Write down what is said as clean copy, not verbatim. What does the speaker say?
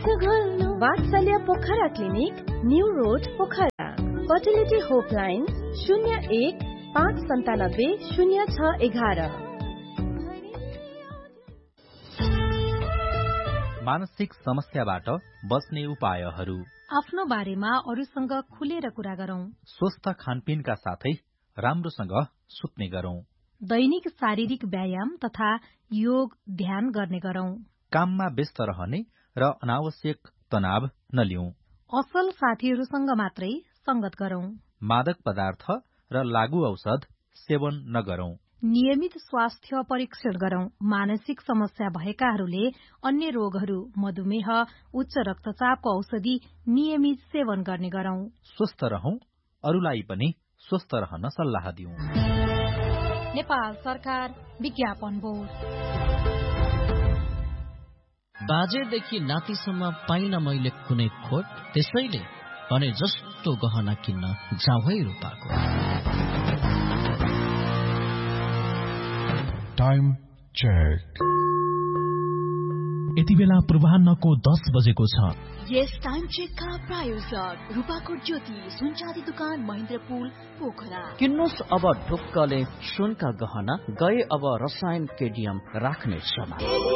वात्सल्य Pokhara clinic, new road Pokhara. Fertility होपलाइन 01-597-0611। मानसिक समस्याबाट बच्ने उपायहरू। आफ्नो बारेमा अरूसँग खुलेर कुरा गरौं। स्वस्थ खानपिनका साथै राम्रोसँग सुत्ने गरौं। दैनिक शारीरिक व्यायाम तथा योग ध्यान गर्ने गरौं। काममा व्यस्त रहने र अनावश्यक तनाव नलिउँ। असल साथीहरूसँग मात्रै संगत गरौं। मादक पदार्थ र लागू औषध सेवन नगरौं। नियमित स्वास्थ्य परीक्षण गरौं। मानसिक समस्या भएकाहरूले अन्य रोगहरू, मधुमेह, उच्च रक्तचापको औषधि नियमित सेवन गर्ने गरौं। स्वस्थ रहौं, अरूलाई पनि स्वस्थ रहन सल्लाह दिउँ। नेपाल सरकार विज्ञापन बोर्ड। बाजेदेखि नातिसम्म पाइन मैले कुनै खोट, त्यसैले भने जस्तो गहना किन्न जाउँ है रूपाको। Time check. यति बेला पूर्वाह्नको 10 बजेको छ। यस टाइम चेकका प्रायोजक रूपाकोट ज्योति सुनचाँदी दुकान महेन्द्रपुल पोखरा। किन्नुहोस् अब ढुक्कले सुनका गहना, गए अब रसायन केडियम राख्ने समय।